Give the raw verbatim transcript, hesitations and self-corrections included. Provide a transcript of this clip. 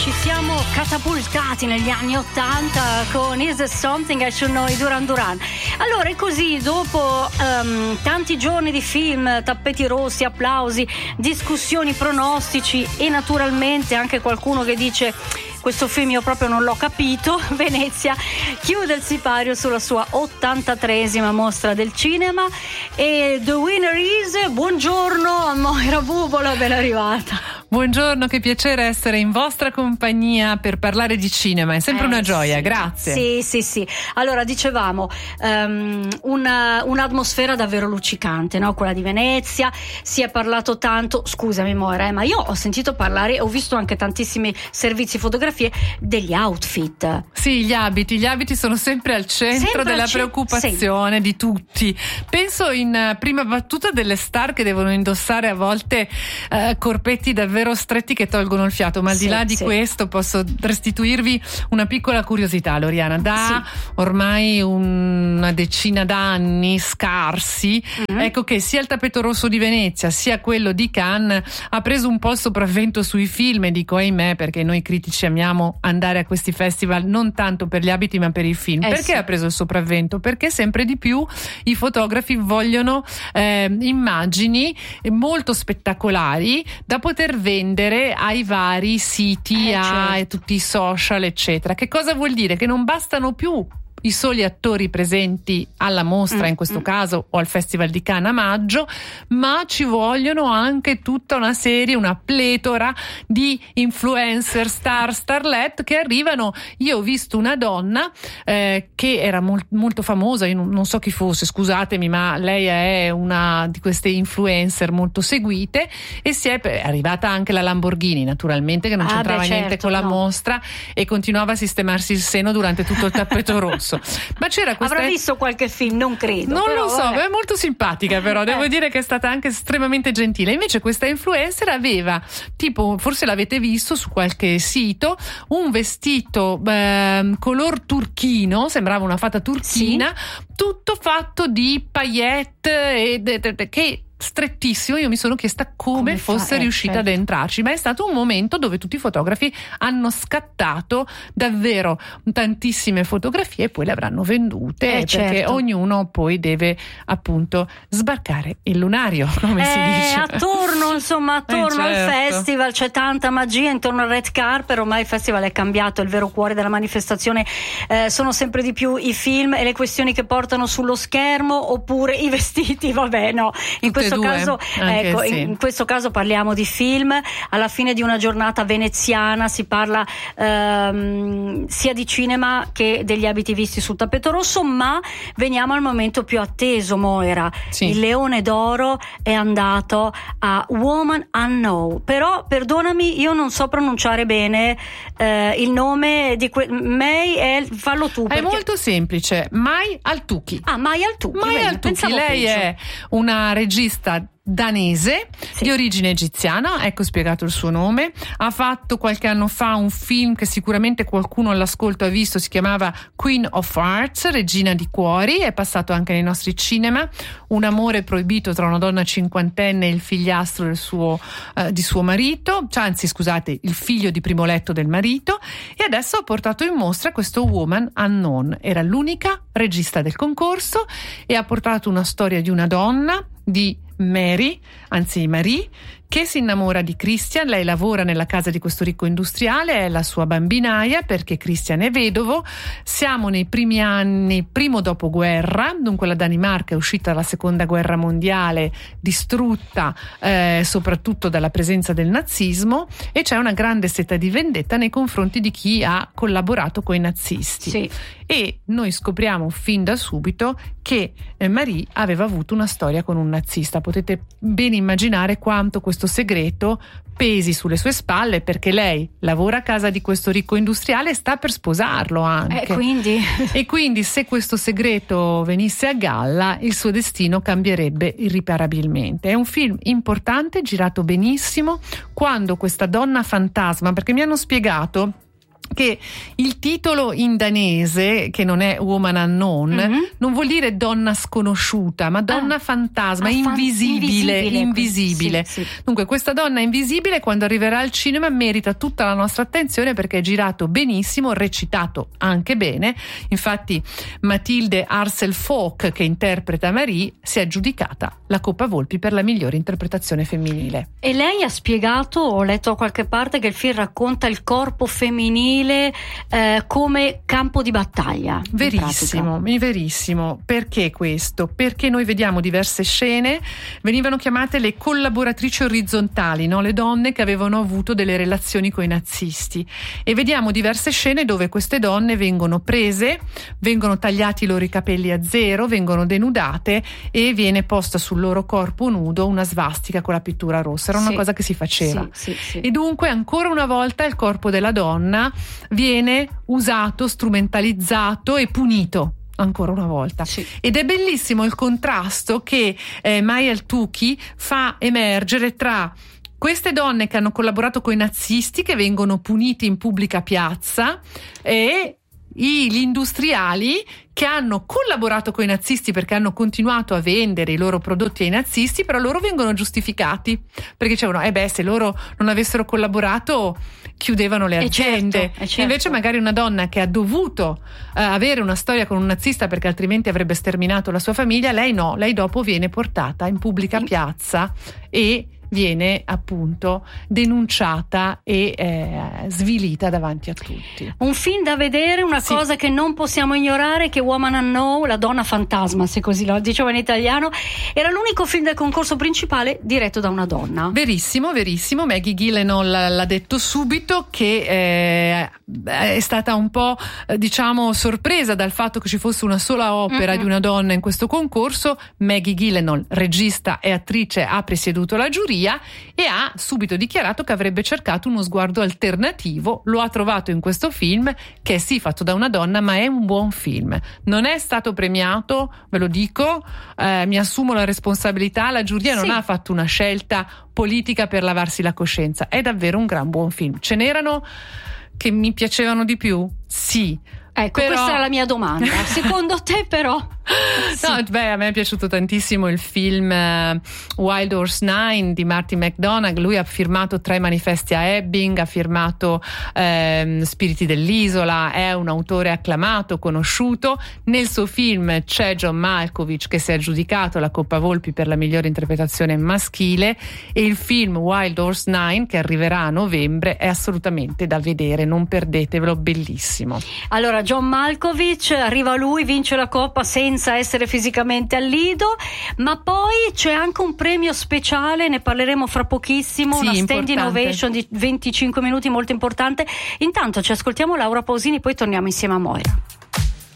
ci siamo catapultati negli anni ottanta con Is There Something I Should Know, i Duran Duran. Allora è così, dopo um, tanti giorni di film, tappeti rossi, applausi, discussioni, pronostici e naturalmente anche qualcuno che dice questo film io proprio non l'ho capito, Venezia chiude il sipario sulla sua ottantatreesima mostra del cinema e the winner is, buongiorno a Moira Bubola, ben arrivata. Buongiorno, che piacere essere in vostra compagnia per parlare di cinema, è sempre eh, una gioia, sì. Grazie. Sì, sì, sì. Allora, dicevamo, um, una, un'atmosfera davvero luccicante, no? Quella di Venezia, si è parlato tanto, scusami Moira, eh, ma io ho sentito parlare, ho visto anche tantissimi servizi, fotografie degli outfit. Sì, gli abiti, gli abiti sono sempre al centro sempre della al ce- preoccupazione sì. di tutti. Penso in uh, prima battuta delle star che devono indossare a volte uh, corpetti davvero stretti che tolgono il fiato, ma al sì, di là di sì. questo posso restituirvi una piccola curiosità, Loriana. Da sì. ormai una decina d'anni scarsi, mm-hmm. ecco che sia il tappeto rosso di Venezia sia quello di Cannes ha preso un po' il sopravvento sui film, e dico ahimè, perché noi critici amiamo andare a questi festival non tanto per gli abiti ma per i film. Eh perché sì. ha preso il sopravvento? Perché sempre di più i fotografi vogliono eh, immagini molto spettacolari da poter vendere ai vari siti, eh, a certo. tutti i social eccetera. Che cosa vuol dire? Che non bastano più i soli attori presenti alla mostra, mm, in questo mm. caso, o al Festival di Cannes a maggio, ma ci vogliono anche tutta una serie, una pletora di influencer, star, starlet che arrivano. Io ho visto una donna eh, che era mol- molto famosa, io non, non so chi fosse, scusatemi, ma lei è una di queste influencer molto seguite, e si è, è arrivata anche la Lamborghini, naturalmente, che non ah, c'entrava beh, niente certo, con la no. mostra, e continuava a sistemarsi il seno durante tutto il tappeto rosso. Ma c'era questa... Avrà visto qualche film, non credo. Non però, lo so, vabbè. è molto simpatica, però devo eh. dire che è stata anche estremamente gentile. Invece questa influencer aveva, tipo, forse l'avete visto su qualche sito, un vestito eh, color turchino, sembrava una fata turchina, sì. tutto fatto di paillette e de, de, de, che strettissimo. Io mi sono chiesta come, come fosse fa? riuscita eh, certo. ad entrarci, ma è stato un momento dove tutti i fotografi hanno scattato davvero tantissime fotografie e poi le avranno vendute, eh, perché certo. ognuno poi deve appunto sbarcare il lunario, come eh, si dice. Attorno, insomma, attorno eh, certo. al festival c'è tanta magia, intorno al red carpet ormai il festival è cambiato, il vero cuore della manifestazione eh, sono sempre di più i film e le questioni che portano sullo schermo, oppure i vestiti, vabbè no, in Tutte questo due, caso ecco, sì. in questo caso parliamo di film. Alla fine di una giornata veneziana si parla ehm, sia di cinema che degli abiti visti sul tappeto rosso, ma veniamo al momento più atteso, Moira. Sì. Il Leone d'Oro è andato a Woman Unknown, però perdonami, io non so pronunciare bene eh, il nome di que- May è, fallo tu. È perché... molto semplice, May Al-Tukyi. Ah, May Al-Tukyi. May Al-Tukyi, lei peggio. è una regista danese, sì. di origine egiziana, ecco spiegato il suo nome. Ha fatto qualche anno fa un film che sicuramente qualcuno all'ascolto ha visto, si chiamava Queen of Hearts, Regina di Cuori, è passato anche nei nostri cinema. Un amore proibito tra una donna cinquantenne e il figliastro del suo, eh, di suo marito, cioè, anzi scusate, il figlio di primo letto del marito, e adesso ha portato in mostra questo Woman Unknown. Era l'unica regista del concorso e ha portato una storia di una donna, di Mary, anzi Marie, che si innamora di Christian. Lei lavora nella casa di questo ricco industriale, è la sua bambinaia perché Christian è vedovo. Siamo nei primi anni, primo dopoguerra, dunque la Danimarca è uscita dalla seconda guerra mondiale, distrutta eh, soprattutto dalla presenza del nazismo, e c'è una grande sete di vendetta nei confronti di chi ha collaborato con i nazisti. Sì. E noi scopriamo fin da subito che eh, Marie aveva avuto una storia con un nazista. Potete ben immaginare quanto questo segreto pesi sulle sue spalle, perché lei lavora a casa di questo ricco industriale e sta per sposarlo anche. Eh, quindi... E quindi se questo segreto venisse a galla, il suo destino cambierebbe irriparabilmente. È un film importante, girato benissimo. Quando questa donna fantasma, perché mi hanno spiegato che il titolo in danese, che non è Woman Unknown, mm-hmm. non vuol dire donna sconosciuta, ma donna ah. fantasma, ah, invisibile, invisibile. invisibile. Sì, sì. Dunque questa donna invisibile, quando arriverà al cinema, merita tutta la nostra attenzione perché è girato benissimo, recitato anche bene. Infatti Mathilde Harsel-Fock, che interpreta Marie, si è aggiudicata la Coppa Volpi per la migliore interpretazione femminile. E lei ha spiegato, ho letto da qualche parte, che il film racconta il corpo femminile Eh, come campo di battaglia. Verissimo, verissimo. Perché questo? Perché noi vediamo diverse scene, venivano chiamate le collaboratrici orizzontali, no? Le donne che avevano avuto delle relazioni con i nazisti, e vediamo diverse scene dove queste donne vengono prese, vengono tagliati i loro capelli a zero, vengono denudate e viene posta sul loro corpo nudo una svastica con la pittura rossa. Era una sì. cosa che si faceva. Sì, sì, sì. E dunque ancora una volta il corpo della donna viene usato, strumentalizzato e punito ancora una volta. Sì. Ed è bellissimo il contrasto che eh, Maya El-Touki fa emergere tra queste donne che hanno collaborato con i nazisti, che vengono puniti in pubblica piazza, e gli industriali che hanno collaborato con i nazisti perché hanno continuato a vendere i loro prodotti ai nazisti, però loro vengono giustificati perché dicevano eh beh, se loro non avessero collaborato chiudevano le aziende. Certo, certo. Invece magari una donna che ha dovuto uh, avere una storia con un nazista perché altrimenti avrebbe sterminato la sua famiglia, lei no, lei dopo viene portata in pubblica in... piazza e viene appunto denunciata e eh, svilita davanti a tutti. Un film da vedere, una sì. cosa che non possiamo ignorare, che Woman Unknown, la donna fantasma, se così lo diceva in italiano, era l'unico film del concorso principale diretto da una donna. Verissimo, verissimo. Maggie Gyllenhaal l'ha detto subito che eh, è stata un po' diciamo sorpresa dal fatto che ci fosse una sola opera mm-hmm. di una donna in questo concorso. Maggie Gyllenhaal, regista e attrice, ha presieduto la giuria e ha subito dichiarato che avrebbe cercato uno sguardo alternativo. Lo ha trovato in questo film, che è sì fatto da una donna, ma è un buon film. Non è stato premiato, ve lo dico, eh, mi assumo la responsabilità, la giuria sì. non ha fatto una scelta politica per lavarsi la coscienza. È davvero un gran buon film. Ce n'erano che mi piacevano di più? Sì. Ecco, però... questa è la mia domanda. Secondo te però? Sì. No, beh, a me è piaciuto tantissimo il film uh, Wild Horse Nine di Martin McDonagh. Lui ha firmato Tre manifesti a Ebbing, ha firmato ehm, Spiriti dell'isola, è un autore acclamato, conosciuto. Nel suo film c'è John Malkovich, che si è aggiudicato la Coppa Volpi per la migliore interpretazione maschile, e il film Wild Horse Nine, che arriverà a novembre, è assolutamente da vedere, non perdetevelo, bellissimo. Allora, John Malkovich, arriva lui, vince la Coppa senza essere fisicamente al Lido, ma poi c'è anche un premio speciale, ne parleremo fra pochissimo, sì, una standing ovation di venticinque minuti molto importante. Intanto ci ascoltiamo Laura Pausini, poi torniamo insieme a Moira.